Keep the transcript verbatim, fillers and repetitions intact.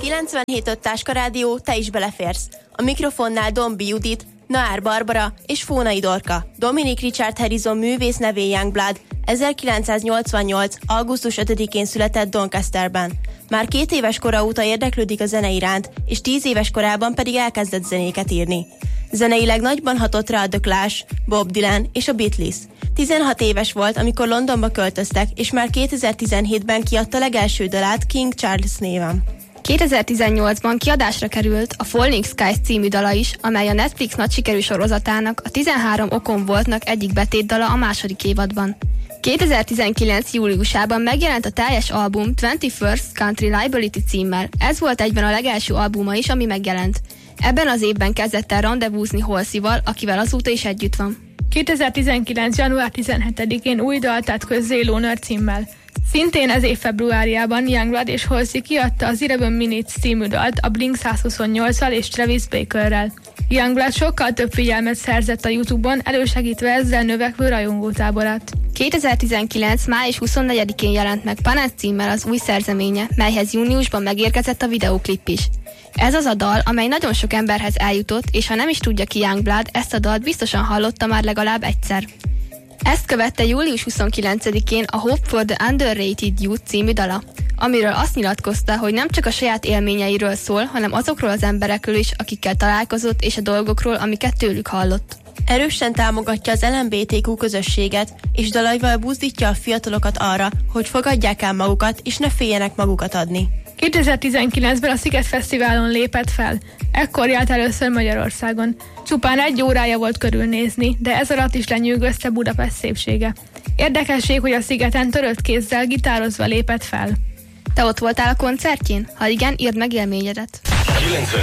kilencvenhét öt Táska Rádió, te is beleférsz. A mikrofonnál Dombi Judit, Naár Barbara és Fónai Dorka. Dominic Richard Harrison művész nevén Youngblood ezerkilencszáznyolcvannyolc. augusztus ötödikén született Doncasterben. Már két éves kora óta érdeklődik a zene iránt, és tíz éves korában pedig elkezdett zenéket írni. Zeneileg nagyban hatott rá a The Clash, Bob Dylan és a Beatles. tizenhat éves volt, amikor Londonba költöztek, és már kétezer-tizenhétben kiadta legelső dalát King Charles néven. kétezer-tizennyolcban kiadásra került a Falling Skies című dala is, amely a Netflix nagy sikerű sorozatának, a tizenhárom okon voltnak egyik betétdala a második évadban. kétezer-tizenkilenc. júliusában megjelent a teljes album twenty-first Country Liability címmel. Ez volt egyben a legelső albuma is, ami megjelent. Ebben az évben kezdett el randevúzni Halseyval, akivel azóta is együtt van. kétezer-tizenkilenc. január tizenhetedikén új dalt tett közzé Loner címmel. Szintén ez év februárjában Youngblood és Halsey kiadta az eleven Minutes című dalt a Blink százhuszonnyolccal és Travis Bakerrel. Youngblood sokkal több figyelmet szerzett a YouTube-on, elősegítve ezzel növekvő rajongótáborát. kétezer-tizenkilenc. május huszonnegyedikén jelent meg Panet címmel az új szerzeménye, melyhez júniusban megérkezett a videóklip is. Ez az a dal, amely nagyon sok emberhez eljutott, és ha nem is tudja ki Youngblood, ezt a dalt biztosan hallotta már legalább egyszer. Ezt követte július huszonkilencedikén a Hope for the Underrated Youth című dala, amiről azt nyilatkozta, hogy nem csak a saját élményeiről szól, hanem azokról az emberekről is, akikkel találkozott, és a dolgokról, amiket tőlük hallott. Erősen támogatja az el em bé té kú közösséget, és dalaival buzdítja a fiatalokat arra, hogy fogadják el magukat, és ne féljenek magukat adni. kétezer-tizenkilencben a Sziget Fesztiválon lépett fel. Ekkor járt először Magyarországon. Csupán egy órája volt körülnézni, de ez alatt is lenyűgözte Budapest szépsége. Érdekesség, hogy a szigeten törött kézzel gitározva lépett fel. Te ott voltál a koncertjén? Ha igen, írd meg élményedet.